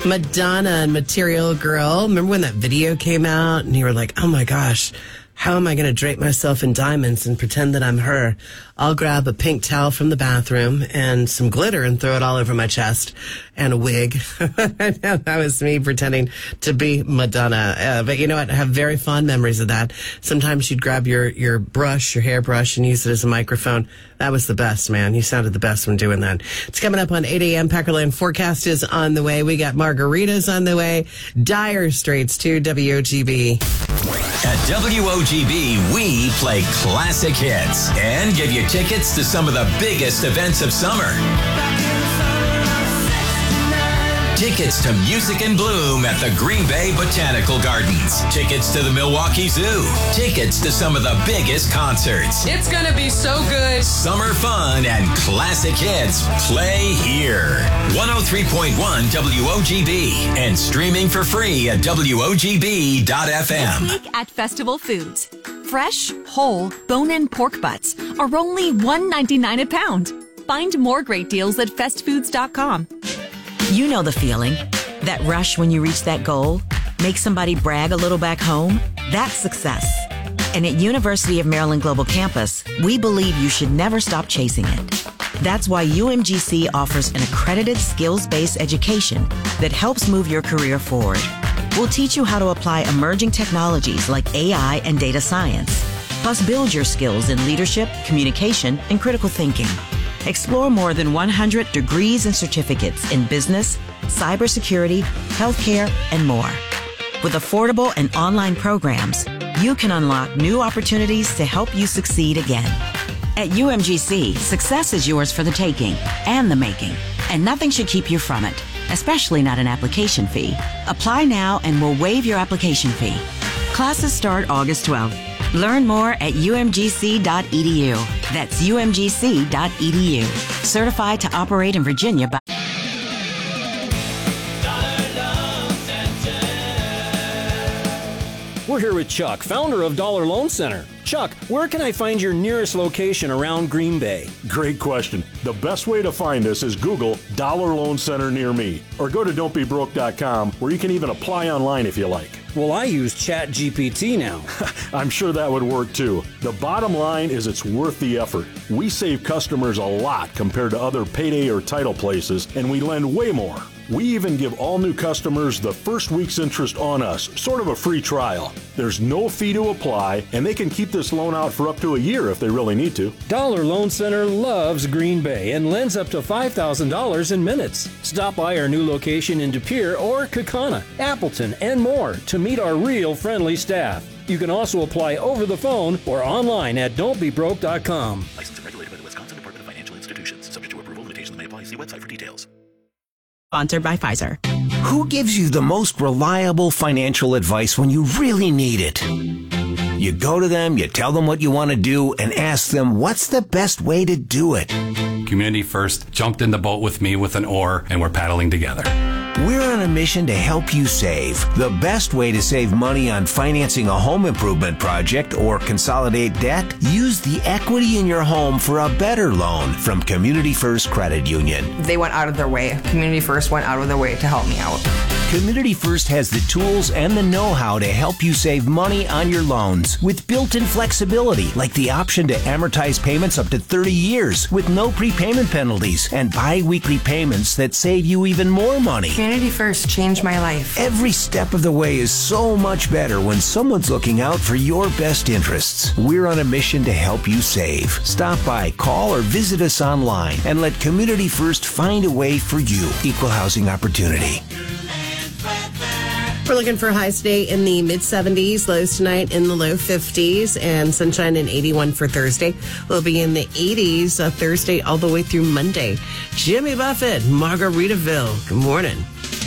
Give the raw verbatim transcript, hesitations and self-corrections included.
Madonna and Material Girl. Remember when that video came out and you were like, oh my gosh, how am I going to drape myself in diamonds and pretend that I'm her? I'll grab a pink towel from the bathroom and some glitter and throw it all over my chest and a wig. That was me pretending to be Madonna. Uh, but you know what? I have very fond memories of that. Sometimes you'd grab your, your brush, your hairbrush, and use it as a microphone. That was the best, man. You sounded the best when doing that. It's coming up on eight a.m. Packerland Forecast is on the way. We got margaritas on the way. Dire Straits to W O G B. At W O G B, we play classic hits and give you tickets to some of the biggest events of summer. Tickets to Music in Bloom at the Green Bay Botanical Gardens. Tickets to the Milwaukee Zoo. Tickets to some of the biggest concerts. It's gonna be so good. Summer fun and classic hits play here. one oh three point one W O G B and streaming for free at W O G B dot F M. This week at Festival Foods, fresh, whole, bone-in pork butts are only one ninety-nine a pound. Find more great deals at fest foods dot com. You know the feeling. That rush when you reach that goal? Make somebody brag a little back home? That's success. And at University of Maryland Global Campus, we believe you should never stop chasing it. That's why U M G C offers an accredited skills-based education that helps move your career forward. We'll teach you how to apply emerging technologies like A I and data science, plus build your skills in leadership, communication, and critical thinking. Explore more than one hundred degrees and certificates in business, cybersecurity, healthcare, and more. With affordable and online programs, you can unlock new opportunities to help you succeed again. At U M G C, success is yours for the taking and the making, and nothing should keep you from it, especially not an application fee. Apply now and we'll waive your application fee. Classes start August twelfth. Learn more at U M G C dot E D U. That's U M G C dot E D U. Certified to operate in Virginia by... We're here with Chuck, founder of Dollar Loan Center. Chuck, where can I find your nearest location around Green Bay? Great question. The best way to find us is Google Dollar Loan Center near me, or go to don't be broke dot com, where you can even apply online if you like. Well, I use Chat G P T now. I'm sure that would work too. The bottom line is it's worth the effort. We save customers a lot compared to other payday or title places, and we lend way more. We even give all new customers the first week's interest on us, sort of a free trial. There's no fee to apply, and they can keep this loan out for up to a year if they really need to. Dollar Loan Center loves Green Bay and lends up to five thousand dollars in minutes. Stop by our new location in De Pere or Kaukauna, Appleton, and more to meet our real friendly staff. You can also apply over the phone or online at don't be broke dot com. Licensed and regulated by the Wisconsin Department of Financial Institutions. Subject to approval, limitations may apply. See website for details. Sponsored by Pfizer. Who gives you the most reliable financial advice when you really need it? You go to them, you tell them what you want to do, and ask them what's the best way to do it. Community First jumped in the boat with me with an oar, and we're paddling together. We're on a mission to help you save. The best way to save money on financing a home improvement project or consolidate debt? Use the equity in your home for a better loan from Community First Credit Union. They went out of their way. Community First went out of their way to help me out. Community First has the tools and the know-how to help you save money on your loans with built-in flexibility, like the option to amortize payments up to thirty years with no prepayment penalties and bi-weekly payments that save you even more money. Community First changed my life. Every step of the way is so much better when someone's looking out for your best interests. We're on a mission to help you save. Stop by, call, or visit us online and let Community First find a way for you. Equal housing opportunity. We're looking for highs today in the mid seventies, lows tonight in the low fifties, and sunshine in eighty-one for Thursday. We'll be in the eighties uh, Thursday all the way through Monday. Jimmy Buffett, Margaritaville. Good morning.